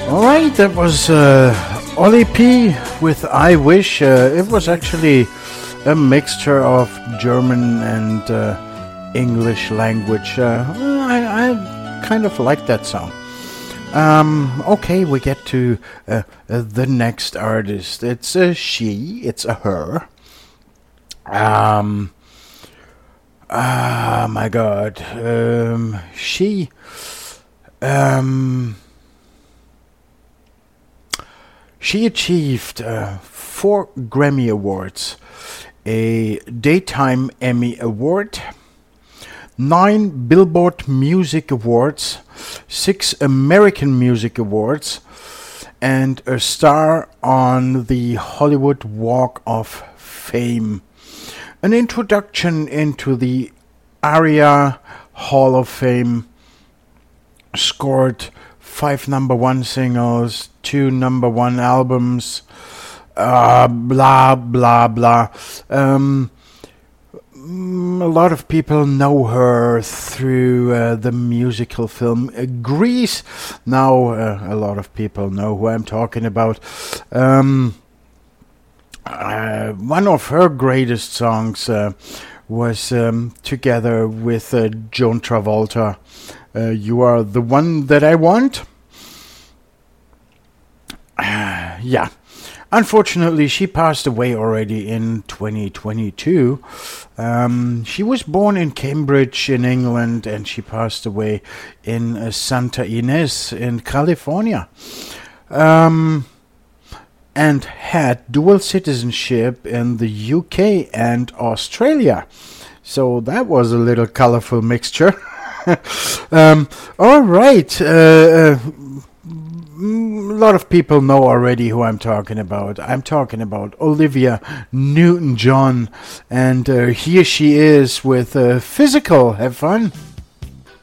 All right, that was Ollie P with I Wish. It was actually a mixture of German and English language. I kind of like that song. Okay, we get to the next artist. It's a she, it's a her. My God. She achieved 4 Grammy Awards, a Daytime Emmy Award, 9 Billboard Music Awards, 6 American Music Awards, and a star on the Hollywood Walk of Fame. An introduction into the ARIA Hall of Fame, scored 5 number 1 singles, 2 number 1 albums, blah, blah, blah. A lot of people know her through the musical film Grease. Now a lot of people know who I'm talking about. One of her greatest songs was together with Joan Travolta. You Are the One That I Want. Yeah. Unfortunately, she passed away already in 2022. She was born in Cambridge in England, and she passed away in Santa Ynez in California. And had dual citizenship in the UK and Australia. So that was a little colorful mixture. All right. A lot of people know already who I'm talking about. I'm talking about Olivia Newton-John. And here she is with Physical. Have fun.